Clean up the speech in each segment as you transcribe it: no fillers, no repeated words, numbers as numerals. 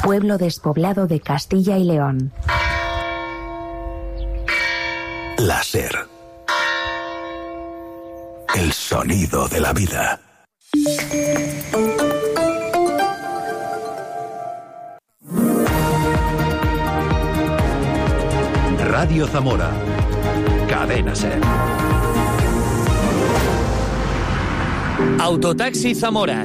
pueblo despoblado de Castilla y León. La SER. El sonido de la vida. Radio Zamora. Cadena SER. Autotaxi Zamora,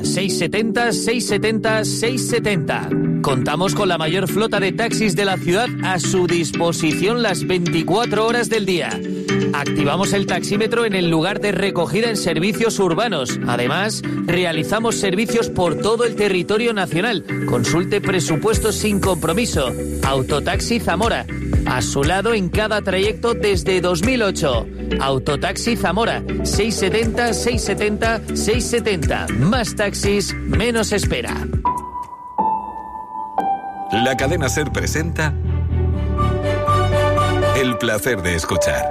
670-670-670. Contamos con la mayor flota de taxis de la ciudad a su disposición las 24 horas del día. Activamos el taxímetro en el lugar de recogida en servicios urbanos. Además, realizamos servicios por todo el territorio nacional. Consulte presupuestos sin compromiso. Autotaxi Zamora, a su lado en cada trayecto desde 2008. Autotaxi Zamora, 670-670-670. Más taxis, menos espera. La cadena SER presenta El placer de escuchar.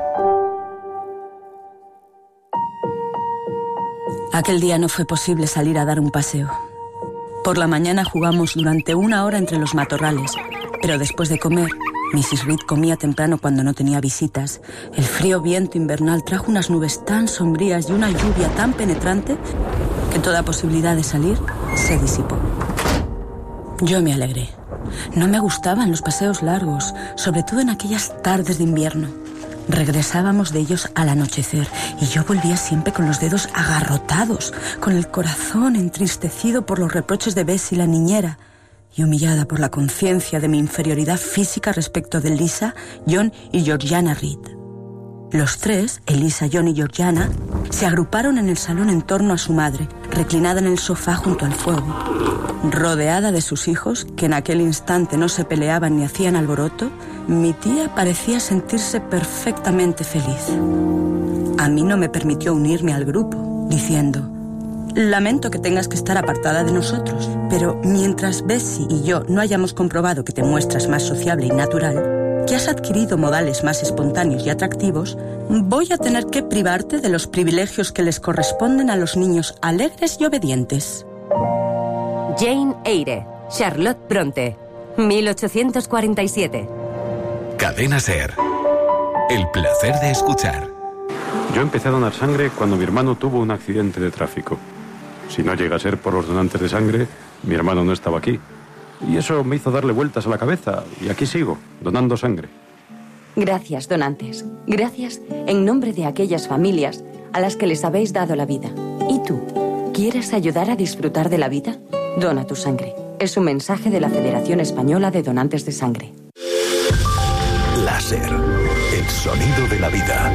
Aquel día no fue posible salir a dar un paseo. Por la mañana jugamos durante 1 hora entre los matorrales, pero después de comer, Mrs. Reed comía temprano cuando no tenía visitas. El frío viento invernal trajo unas nubes tan sombrías y una lluvia tan penetrante que toda posibilidad de salir se disipó. Yo me alegré. No me gustaban los paseos largos, sobre todo en aquellas tardes de invierno. Regresábamos de ellos al anochecer y yo volvía siempre con los dedos agarrotados, con el corazón entristecido por los reproches de Bessie, la niñera, y humillada por la conciencia de mi inferioridad física respecto de Elisa, John y Georgiana Reed. Los tres, Elisa, John y Georgiana, se agruparon en el salón en torno a su madre, reclinada en el sofá junto al fuego. Rodeada de sus hijos, que en aquel instante no se peleaban ni hacían alboroto, mi tía parecía sentirse perfectamente feliz. A mí no me permitió unirme al grupo, diciendo: lamento que tengas que estar apartada de nosotros, pero mientras Bessie y yo no hayamos comprobado que te muestras más sociable y natural, que has adquirido modales más espontáneos y atractivos, voy a tener que privarte de los privilegios que les corresponden a los niños alegres y obedientes. Jane Eyre, Charlotte Bronte, 1847. Cadena SER. El placer de escuchar. Yo empecé a donar sangre cuando mi hermano tuvo un accidente de tráfico. Si no llega a ser por los donantes de sangre, mi hermano no estaba aquí. Y eso me hizo darle vueltas a la cabeza. Y aquí sigo, donando sangre. Gracias, donantes. Gracias en nombre de aquellas familias a las que les habéis dado la vida. ¿Y tú? ¿Quieres ayudar a disfrutar de la vida? Dona tu sangre. Es un mensaje de la Federación Española de Donantes de Sangre. La SER. El sonido de la vida.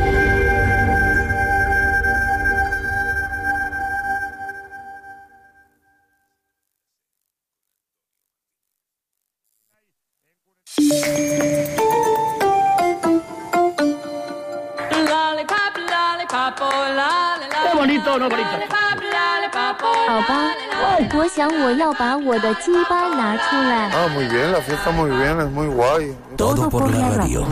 ¡Qué bonito, no bonito! 好吧，我想我要把我的鸡巴拿出来。 Ah, muy bien, la fiesta muy bien, es muy guay. Todo por la radio.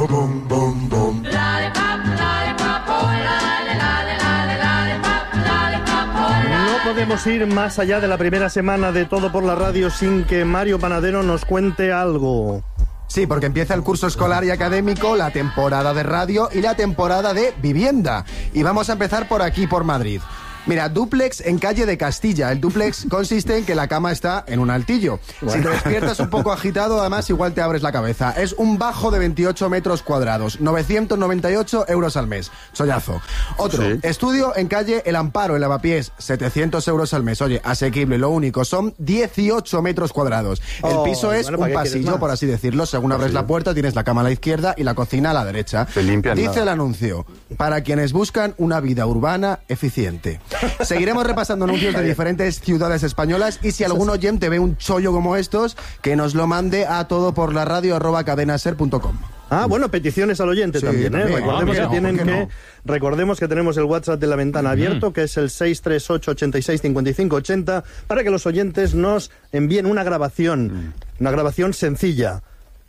No podemos ir más allá de la primera semana de Todo por la Radio sin que Mario Panadero nos cuente algo. Sí, porque empieza el curso escolar y académico, la temporada de radio y la temporada de vivienda. Y vamos a empezar por aquí, por Madrid. Mira, dúplex en calle de Castilla. El dúplex consiste en que la cama está en un altillo. Bueno. Si te despiertas un poco agitado, además igual te abres la cabeza. Es un bajo de 28 metros cuadrados, 998 euros al mes. Chollazo. Otro, sí. Estudio en calle El Amparo, en Lavapiés, 700 euros al mes. Oye, asequible. Lo único, son 18 metros cuadrados. El piso es un pasillo, por así decirlo. Según abres la puerta, tienes la cama a la izquierda y la cocina a la derecha. Dice el anuncio: para quienes buscan una vida urbana eficiente. Seguiremos repasando anuncios de diferentes ciudades españolas y si algún oyente ve un chollo como estos, que nos lo mande a todoporlaradio@cadenaser.com. Ah, bueno, peticiones al oyente, sí, también, ¿eh? Recordemos que tenemos el WhatsApp de La Ventana abierto, que es el 638 86 55 80, para que los oyentes nos envíen una grabación sencilla.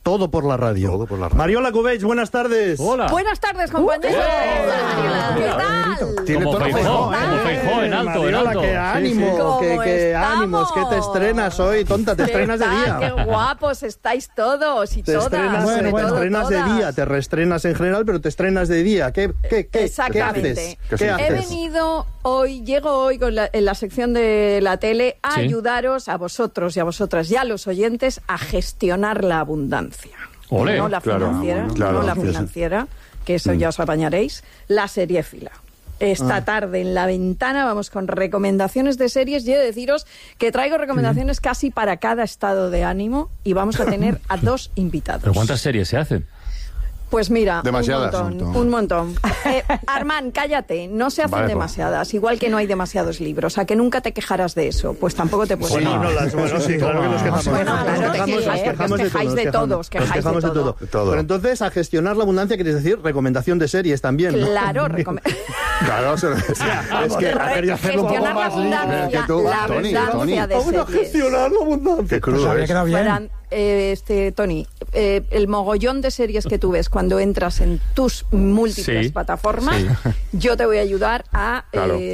Todo por la radio. Todo por la radio. Mariola Cubells, buenas tardes. Hola. Buenas tardes, compañeros. ¿Qué tal? Tiene Como todo Feijó, en alto, Mariola, en alto. qué ánimo, Sí, sí. qué ánimos, que te estrenas hoy, tonta, te estrenas de día. Qué guapos estáis todos y Te todas. estrenas de día, te reestrenas en general, pero te estrenas de día. ¿Qué Exactamente. haces? ¿Qué He haces? venido hoy, llego hoy en la sección de la tele a Sí. ayudaros a vosotros y a vosotras y a los oyentes a gestionar la abundancia. Olé. No la Claro, financiera, claro. no la financiera, que eso ya os apañaréis, la seriéfila. Esta tarde en La Ventana vamos con recomendaciones de series y he de deciros que traigo recomendaciones casi para cada estado de ánimo y vamos a tener a 2 invitados. ¿Pero cuántas series se hacen? Pues mira, Demasiadas. un montón. Armand, cállate, no se hacen Vale, pues. demasiadas, igual que no hay demasiados libros, a que nunca te quejarás de eso, pues tampoco te puedes Bueno, sí, claro que nos quejamos. Bueno, claro, te quejas, os quejáis de todo, Nos quejamos de todo. Pero entonces, a gestionar la abundancia, quieres decir, recomendación de series también, ¿no? Claro, Claro, es que gestionar la abundancia, la abundancia de Vamos a series. gestionar la abundancia. Qué crudo es. Fran, Tony, el mogollón de series que tú ves cuando entras en tus múltiples Sí, plataformas, sí. yo te voy a ayudar a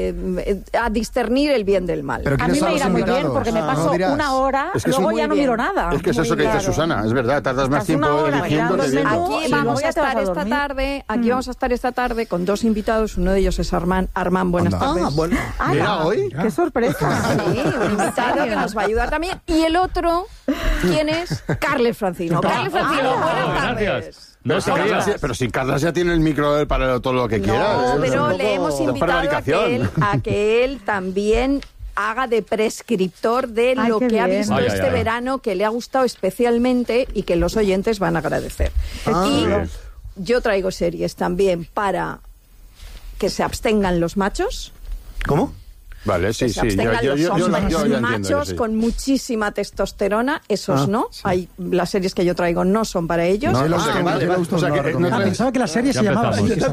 discernir el bien del mal. Pero A mí ¿quiénes son me los irá muy bien invitados? porque me No paso dirás. una hora, Es que luego es ya no muy miro bien. nada. Es que es eso que dice Claro. Susana, es verdad, tardas más Estás una tiempo hora eligiendo mirando que el viendo. menú. Aquí Sí, vamos luego a ya te vas estar a esta dormir. tarde, vamos a estar esta tarde con 2 invitados, uno de ellos es Armand, buenas Anda. tardes. Bueno, Mira, hoy. ¡Qué sorpresa! Sí, un invitado que nos va a ayudar también. Y el otro, ¿quién es? Carles Francino. Carles Francino, buenas tardes. Gracias. No sabía. Pero si Carlos ya tiene el micro para todo lo que quiera. No, es pero un le hemos poco invitado a prevaricación. que él también haga de prescriptor de Ay, lo qué que ha bien. visto Ay, este ay, ay. verano, que le ha gustado especialmente y que los oyentes van a agradecer. Y bien. yo traigo series también para que se abstengan los machos. ¿Cómo? Vale, sí, Que se sí. abstengan los hombres ya entiendo, machos sí. con muchísima testosterona, esos no. Hay, las series que yo traigo no son para ellos. No, los Ah, que vale, me vale. gustan O sea, no que lo no recomiendo. traes- Pensaba que la serie Ya se llamaba empezamos.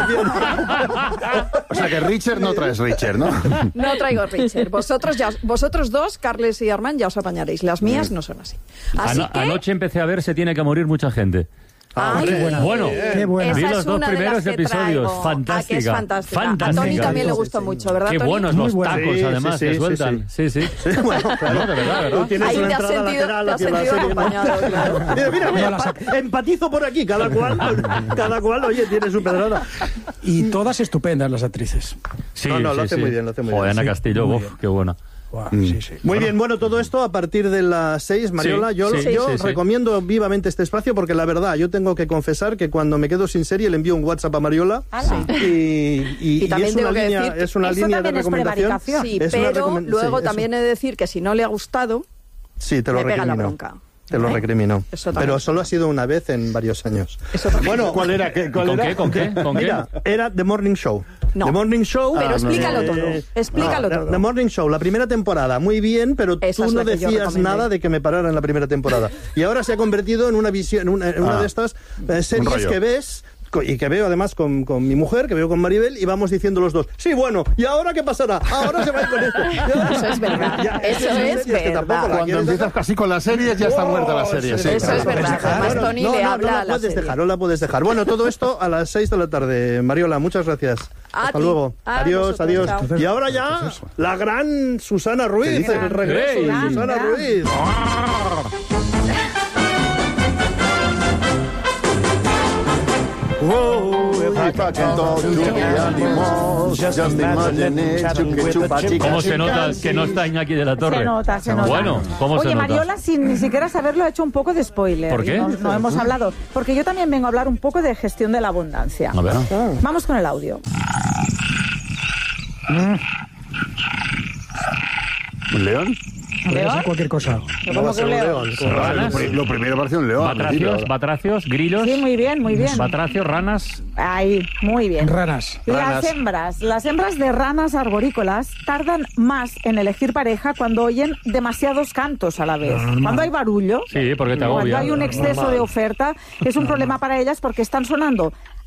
así. O sea que Richard no traes Richard, ¿no? No traigo Richard. Vosotros dos, Carles y Armand, ya os apañaréis. Las mías no son así. Así que... Anoche empecé a ver Se tiene que morir mucha gente. Ay, Bueno, Qué buena. vi esa los es 2 una de primeros las que episodios. traigo. Fantástica. Que es fantástica. A Fantástica. Tony también le gustó mucho, ¿verdad, Qué Tony? buenos Muy los buena. tacos, Sí, además, sí, que sí, sueltan. Sí, sí. Bueno, claro. No, de verdad, de Tú verdad. tienes Ahí una te has entrada sentido- lateral te has hacia la sentido serie, ¿no? acompañado, claro. Mira, empatizo por aquí, cada cual, oye, tiene su pedrada. Y todas estupendas las actrices. Sí, No, lo sí, hace sí. muy bien, lo hace muy Joder, bien. Ana Sí, Castillo, muy uf, bien. qué buena. Guau, sí, sí. Muy bien, bueno, todo esto a partir de las 6, Mariola, Sí, yo sí, sí, sí. recomiendo vivamente este espacio porque la verdad, yo tengo que confesar que cuando me quedo sin serie le envío un WhatsApp a Mariola y también es una tengo que línea, decir que es una eso línea de también es recomendación. prevaricación. Sí, Es una pero luego sí, también he de decir que si no le ha gustado, sí, te lo me pega la recrimino. bronca. Te lo recrimino. Eso también. Pero solo ha sido una vez en varios años. Eso también. Bueno, ¿Cuál era? ¿Cuál ¿Con era? qué? ¿Con qué? ¿Con qué? Mira, era The Morning Show. No. The Morning Show. Pero explícalo todo. Explícalo todo. The Morning Show, la primera temporada, muy bien, pero Esa tú es no la que yo decías recomendé. nada de que me parara en la primera temporada. Y ahora se ha convertido en una visión, en una de estas series rollo. que ves y que veo además con mi mujer, que veo con Maribel, y vamos diciendo los dos, sí, bueno, ¿y ahora qué pasará? Ahora se va a ir con esto. Eso es verdad. Eso son es series que tampoco la verdad. Cuando quieres empiezas dejar. casi con las series, ya está muerta la serie. Sí, Eso es claro. verdad. Además, Tony le habla no a la la puedes serie. dejar, no la puedes dejar. Bueno, todo esto a las 6 de la tarde. Mariola, muchas gracias. A Hasta ti. luego. A Adiós, vosotros, adiós. chao. Y ahora ya, la gran Susana Ruiz, el regreso de Gran, Susana Ruiz. ¿Cómo se nota que no está Iñaki de la Torre? Se nota, se nota. Bueno, ¿cómo se Oye, nota? Mariola, sin ni siquiera saberlo, ha hecho un poco de spoiler. ¿Por qué? No hemos hablado. Porque yo también vengo a hablar un poco de gestión de la abundancia. A ver. Vamos con el audio. ¿Un león? Podría ser cualquier cosa. ¿Cómo que un león? ¿Ranas? Lo primero parece un león. Batracios, grillos. Sí, muy bien, muy bien. Batracios, ranas. Ahí, muy bien. Ranas. Las hembras de ranas arborícolas tardan más en elegir pareja cuando oyen demasiados cantos a la vez. Cuando hay barullo, Sí, porque te agobia. cuando hay un exceso de oferta, es un problema para ellas porque están sonando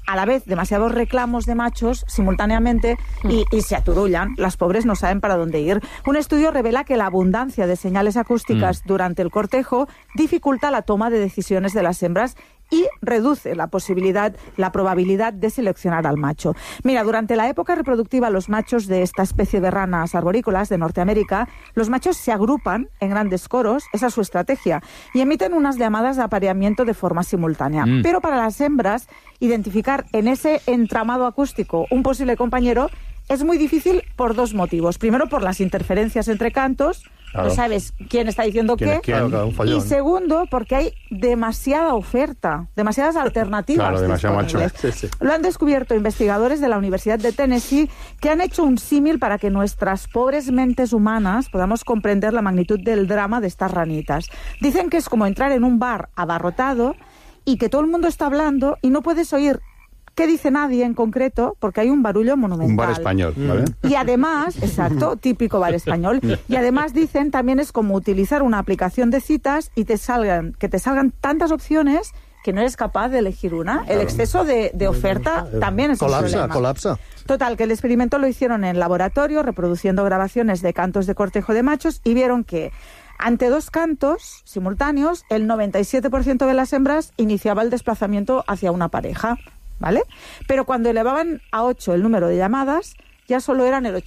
a la vez demasiados reclamos de machos simultáneamente y se aturullan. Las pobres no saben para dónde ir. Un estudio revela que la abundancia de señales acústicas durante el cortejo dificulta la toma de decisiones de las hembras y reduce la probabilidad de seleccionar al macho. Mira, durante la época reproductiva, los machos de esta especie de ranas arborícolas de Norteamérica, los machos se agrupan en grandes coros, esa es su estrategia, y emiten unas llamadas de apareamiento de forma simultánea. Pero para las hembras, identificar en ese entramado acústico un posible compañero es muy difícil por dos motivos. Primero, por las interferencias entre cantos. Claro. No sabes quién está diciendo qué. Y segundo, porque hay demasiada oferta, demasiadas alternativas. Claro, demasiado macho. Lo han descubierto investigadores de la Universidad de Tennessee, que han hecho un símil para que nuestras pobres mentes humanas podamos comprender la magnitud del drama de estas ranitas. Dicen que es como entrar en un bar abarrotado y que todo el mundo está hablando y no puedes oír qué dice nadie en concreto, porque hay un barullo monumental. Un bar español, ¿vale? Y además, exacto, típico bar español, y además dicen también es como utilizar una aplicación de citas y que te salgan tantas opciones que no eres capaz de elegir una. El exceso de oferta también es un problema. Colapsa. Total, que el experimento lo hicieron en laboratorio, reproduciendo grabaciones de cantos de cortejo de machos, y vieron que ante dos cantos simultáneos, el 97% de las hembras iniciaba el desplazamiento hacia una pareja. ¿Vale? Pero cuando elevaban a 8 el número de llamadas, ya solo eran el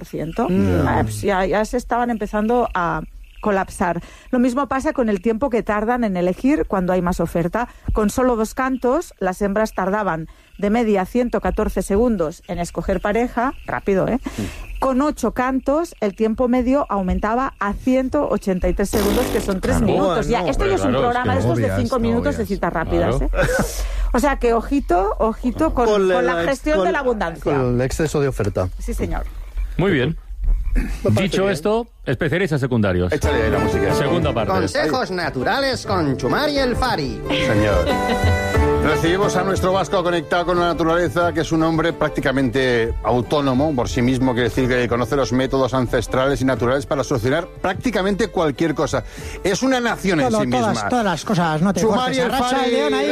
80%. Pues ya se estaban empezando a colapsar. Lo mismo pasa con el tiempo que tardan en elegir cuando hay más oferta. Con solo 2 cantos, las hembras tardaban de media 114 segundos en escoger pareja, rápido, ¿eh? Con 8 cantos, el tiempo medio aumentaba a 183 segundos, que son 3 minutos. Ya, esto ya es un programa de estos de 5 minutos de citas rápidas, ¿eh? O sea que ojito con la gestión de la abundancia. Con el exceso de oferta. Sí, señor. Muy bien. Dicho esto, especialistas secundarios. Échale la música. Segunda parte. Consejos naturales con Chumari el Fari. Señor. Recibimos a nuestro vasco conectado con la naturaleza, que es un hombre prácticamente autónomo por sí mismo, quiere decir que conoce los métodos ancestrales y naturales para solucionar prácticamente cualquier cosa. Es una nación en sí misma. Todas las cosas, no te Chumari cortes. el Fari. León ahí,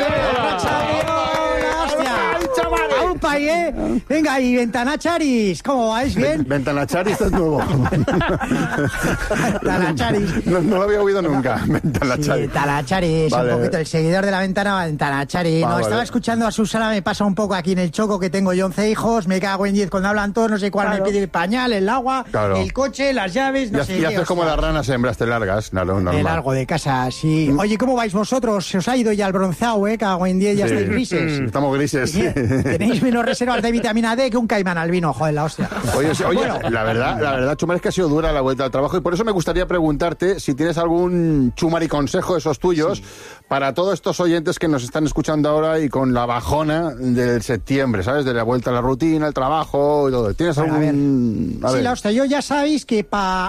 venga, y Ventanacharis, ¿cómo vais? ¿Bien? Ventanacharis es nuevo. Ventanacharis. No lo había oído nunca. Ventanacharis. Sí, Ventanacharis, vale. Un poquito, el seguidor de la ventana, Ventanacharis. Vale. Estaba escuchando a Susana, me pasa un poco aquí en el choco, que tengo yo 11 hijos, me cago en 10 cuando hablan todos, no sé cuál me pide el pañal, el agua, el coche, las llaves, no sé qué. Y haces como las ranas hembras, te largas, claro, normal. Me largo de casa, sí. Oye, ¿cómo vais vosotros? Se os ha ido ya el bronceado, cago en 10, ya estáis grises. Estamos grises. Tenéis menos reservas de vitamina D que un caimán albino, joder, la hostia. Oye, bueno. la verdad, Chumari, es que ha sido dura la vuelta al trabajo, y por eso me gustaría preguntarte si tienes algún Chumari consejo, esos tuyos, para todos estos oyentes que nos están escuchando ahora y con la bajona del septiembre, ¿sabes? De la vuelta a la rutina, el trabajo y todo. ¿Tienes algún...? Sí, la hostia, yo ya sabéis que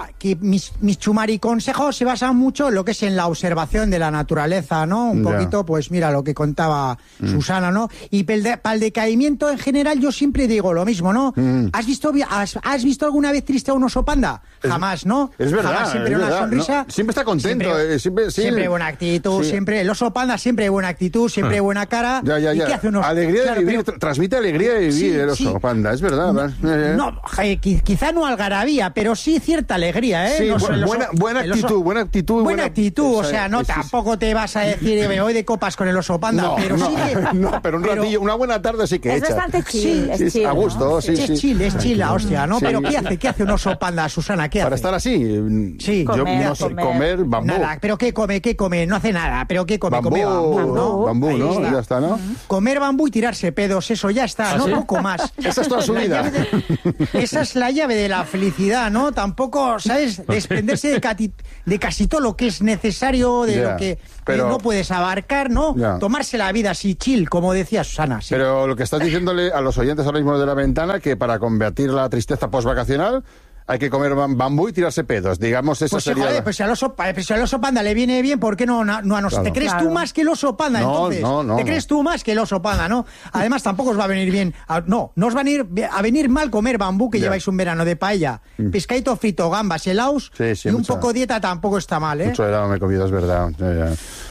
mis Chumari consejos se basan mucho en lo que es en la observación de la naturaleza, ¿no? Un poquito, pues mira, lo que contaba Susana, ¿no? Y para el decaimiento en general yo siempre digo lo mismo, ¿no? ¿Has visto alguna vez triste a un oso panda? Jamás, ¿no? Es verdad. Jamás, siempre una sonrisa. No, siempre está contento. Siempre buena actitud, siempre. El oso panda siempre buena actitud, siempre buena cara. ¿Y qué hace un oso? Alegría de vivir, transmite alegría de vivir el oso panda, es verdad. No, quizá no algarabía, pero sí cierta alegría, ¿eh? Sí, no, buena actitud, buena actitud, o sea, no, tampoco te vas a decir, me voy de copas con el oso panda, pero sí que... No, pero un ratillo, una buena tarde sí que es echa. Bastante chill, es chill, a gusto, ¿no? sí. Es chill, la hostia, ¿no? Sí. Pero ¿qué hace un oso panda, Susana? ¿Qué hace? Para estar así, sí. Yo no sé, comer bambú. Nada, pero ¿qué come? No hace nada, pero ¿qué come? Bambú, come bambú, ¿no? Bambú, ¿no? Ya está, ¿no? Comer bambú y tirarse pedos, eso ya está, ¿no? Poco más. Esa es toda su vida. Esa es la llave de la felicidad, ¿no? Tampoco, ¿sabes? Desprenderse de casi todo lo que es necesario, de lo que no puedes abarcar, ¿no? Tomarse la vida así chill, como decía Susana. Sí. Pero lo que estás diciéndole a los oyentes ahora mismo de La Ventana, que para combatir la tristeza postvacacional hay que comer bambú y tirarse pedos, digamos, eso pues sería... Joder, pues si al oso panda le viene bien, ¿por qué no a nosotros? Claro. ¿Te crees tú más que el oso panda, entonces? No. ¿Te crees tú más que el oso panda, no? Además, tampoco os va a venir bien... No os va a venir mal comer bambú, que lleváis un verano de paella. Pescadito frito, gambas, helados, y un poco dieta tampoco está mal, ¿eh? Mucho helado me he comido, es verdad.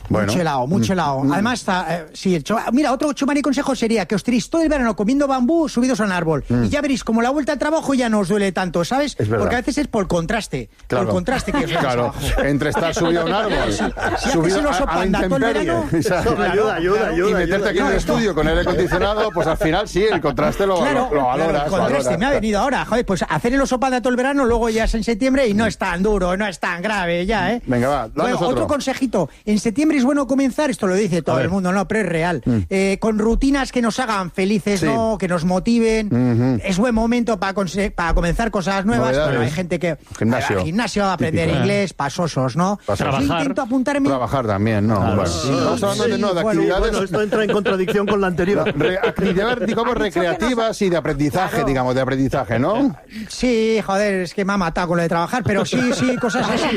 Bueno. Mucho helado. Además, mira, otro chumari consejo sería que os tiréis todo el verano comiendo bambú subidos a un árbol. Y ya veréis, como la vuelta al trabajo ya no os duele tanto, ¿sabes? Porque a veces es por el contraste. Claro. Por el contraste que os duele Claro, entre estar subido a un árbol, subido el oso panda todo el verano, ayuda. Y meterte aquí en el estudio con aire acondicionado, pues al final sí, el contraste lo valoras. El contraste me ha venido ahora. Joder, pues hacer el oso panda todo el verano, luego ya es en septiembre y no es tan duro, no es tan grave ya, ¿eh? Venga, va, danos otro consejito. En septiembre es bueno comenzar, esto lo dice todo el mundo, ¿no? Pero es real. Con rutinas que nos hagan felices, ¿no? Que nos motiven. Es buen momento para comenzar cosas nuevas. Bueno, hay gente que va al gimnasio a aprender inglés, pasosos, ¿no? Trabajar. Yo intento apuntarme. Trabajar también, ¿no? Claro. Estamos hablando de actividades. Bueno, esto entra en contradicción con la anterior. Actividades, digamos, recreativas y de aprendizaje, digamos, de aprendizaje, ¿no? Sí, joder, es que me ha matado con lo de trabajar, pero sí, cosas así.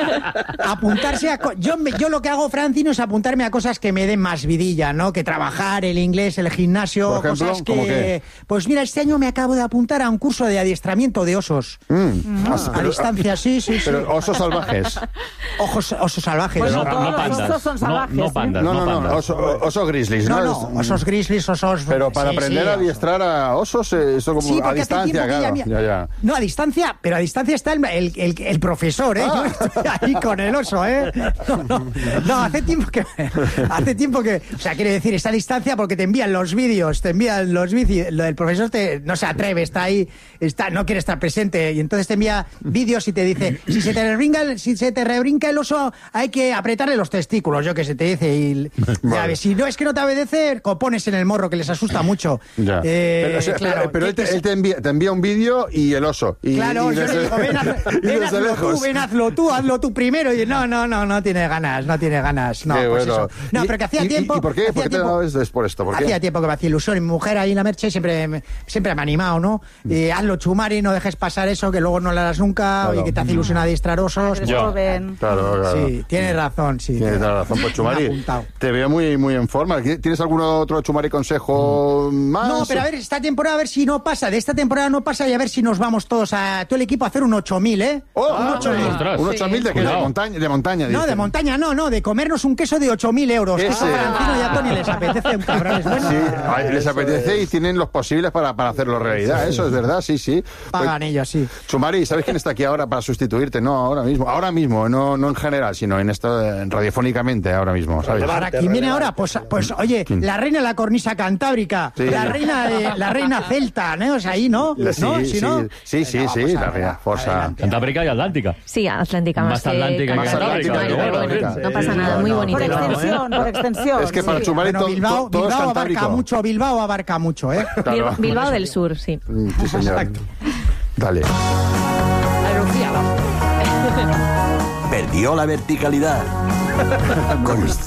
Apuntarse a... Yo lo que hago, Francino, es apuntarme a cosas que me den más vidilla, ¿no? Que trabajar, el inglés, el gimnasio, por ejemplo, cosas que... ¿cómo qué? Pues mira, este año me acabo de apuntar a un curso de adiestramiento de osos. A distancia, sí. Pero osos salvajes. Osos salvajes. Bueno, Todos no pandas. estos son salvajes. No pandas. No, osos grizzlies, ¿no? No, osos grizzlies, osos... Pero para aprender a adiestrar a osos, eso como Sí, a distancia, claro. Ya. No, a distancia, pero a distancia está el profesor, ¿eh? Yo estoy ahí con el oso, ¿eh? No, hace tiempo que... O sea, quiere decir, está a distancia porque te envían los vídeos, el profesor no se atreve, está ahí, no quiere estar presente, y entonces te envía vídeos y te dice, si se te rebrinca el oso, hay que apretarle los testículos, yo que sé, te dice, y ya ves, si no es que no te obedece, pones en el morro, que les asusta mucho. Ya. Pero él te envía un vídeo y el oso. Claro, yo le digo, ven, hazlo tú primero. Y no tiene ganas. No, pues eso. No, pero que hacía tiempo... ¿Y por qué? ¿Por qué te dabas por esto? Hacía tiempo que me hacía ilusión. Y mi mujer ahí en la Merche siempre me ha animado, ¿no? Hazlo, Chumari, no dejes pasar eso, que luego no lo harás nunca, claro. Y que te hace ilusión adiestrar osos. Claro. Sí, tienes razón, sí. Tienes razón, pues Chumari, te veo muy, muy en forma. ¿Tienes algún otro Chumari consejo más? No, pero a ver, esta temporada, a ver si no pasa. De esta temporada no pasa y a ver si nos vamos todos todo el equipo a hacer un 8.000, ¿eh? Un 8.000 de qué? De montaña. No, de montaña no, de comernos un queso de 8.000 euros. Eso a Francino y a Tony les apetece un cabrón. Bueno. Sí, les apetece y tienen los posibles para hacerlo realidad. Eso es verdad, sí. Pagan ellos, sí. Chumari, ¿sabes quién está aquí ahora para sustituirte? No, ahora mismo, no en general, sino en esto radiofónicamente ahora mismo, ¿sabes? ¿Para quién viene ahora? Pues oye, la reina de la cornisa cantábrica, sí. la reina celta, ¿no? O sea, ahí, ¿no? Sí, la reina Forza. Cantábrica y Atlántica. Sí, Atlántica más Atlántica. No pasa nada, muy bonito. Por extensión. Es que para Chumari Bilbao todo es cantábrico. Bilbao abarca mucho, ¿eh? Claro. Bilbao del Sur, sí. Sí, señor. Exacto. Dale. Perdió la verticalidad.